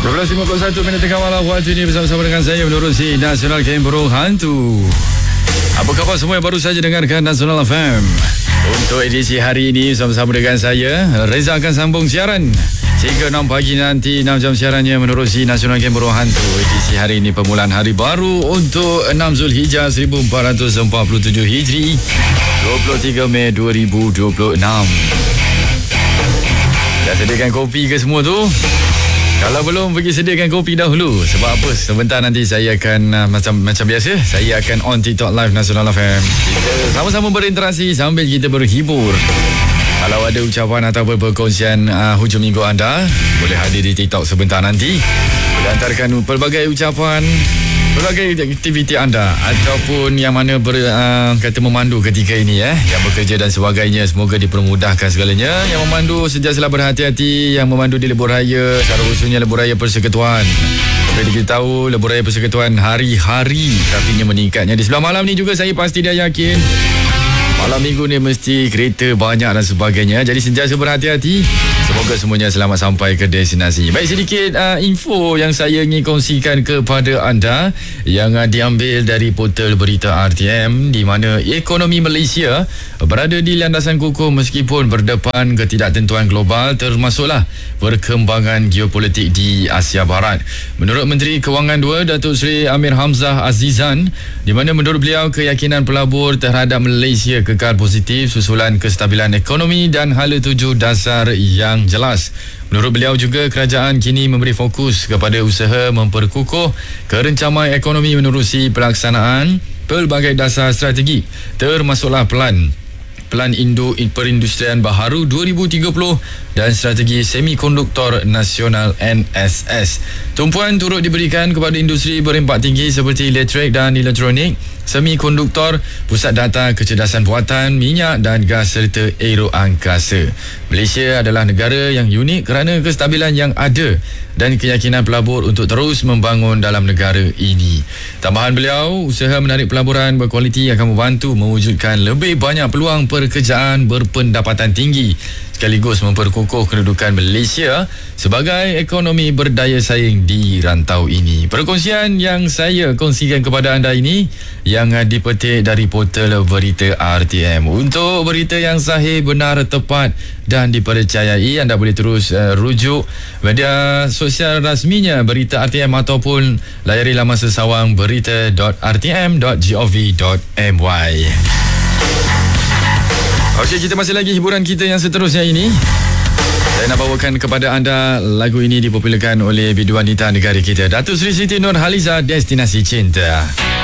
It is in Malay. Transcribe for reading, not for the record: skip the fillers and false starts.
12.51 tengah malam waktu ini bersama-sama dengan saya menerusi Nasional Game Burung Hantu. Apa khabar semua yang baru saja dengarkan Nasional FM? Untuk edisi hari ini bersama-sama dengan saya, Reza akan sambung siaran hingga 6 pagi nanti. 6 jam siarannya menerusi Nasional Game Burung Hantu. Edisi hari ini permulaan hari baru untuk 6 Zulhijjah 1447 Hijri, 23 Mei 2026. Dah sediakan kopi ke semua tu? Kalau belum, pergi sediakan kopi dahulu. Sebab apa? Sebentar nanti saya akan macam biasa, saya akan on TikTok Live Nasional FM. Kita sama-sama berinteraksi sambil kita berhibur. Kalau ada ucapan atau perkongsian hujung minggu anda, boleh hadir di TikTok sebentar nanti. Boleh hantarkan pelbagai ucapan, pelbagai aktiviti anda ataupun yang mana kata memandu ketika ini yang bekerja dan sebagainya. Semoga dipermudahkan segalanya. Yang memandu sentiasalah berhati-hati. Yang memandu di lebuh raya, secara khususnya lebuh raya Persekutuan. Seperti kita tahu, lebuh raya Persekutuan hari-hari trafiknya meningkatnya. Di sebelah malam ni juga saya pasti dah yakin malam minggu ni mesti kereta banyak dan sebagainya. Jadi sentiasa berhati-hati. Semoga semuanya selamat sampai ke destinasi. Baik, sedikit info yang saya ingin kongsikan kepada anda yang diambil dari portal berita RTM, di mana ekonomi Malaysia berada di landasan kukuh meskipun berdepan ketidaktentuan global, termasuklah perkembangan geopolitik di Asia Barat. Menurut Menteri Kewangan 2 Datuk Seri Amir Hamzah Azizan, di mana menurut beliau keyakinan pelabur terhadap Malaysia kekal positif susulan kestabilan ekonomi dan hala tuju dasar yang jelas. Menurut beliau juga, kerajaan kini memberi fokus kepada usaha memperkukuh kerencaman ekonomi menerusi pelaksanaan pelbagai dasar strategi, termasuklah Pelan Induk Perindustrian Baharu 2030 dan Strategi Semikonduktor Nasional NSS. Tumpuan turut diberikan kepada industri berimpak tinggi seperti elektrik dan elektronik, semikonduktor, pusat data, kecerdasan buatan, minyak dan gas serta aeroangkasa. Malaysia adalah negara yang unik kerana kestabilan yang ada dan keyakinan pelabur untuk terus membangun dalam negara ini. Tambahan beliau, usaha menarik pelaburan berkualiti akan membantu mewujudkan lebih banyak peluang pekerjaan berpendapatan tinggi sekaligus memperkukuh kedudukan Malaysia sebagai ekonomi berdaya saing di rantau ini. Perkongsian yang saya kongsikan kepada anda ini yang dipetik dari portal berita RTM. Untuk berita yang sahih, benar, tepat dan dipercayai, anda boleh terus rujuk media sosial rasminya Berita RTM ataupun layari laman sesawang berita.rtm.gov.my. Okey, kita masih lagi hiburan kita yang seterusnya ini. Saya nak bawakan kepada anda lagu ini dipopularkan oleh biduan wanita negara kita, Datuk Seri Siti Nurhaliza, Destinasi Cinta.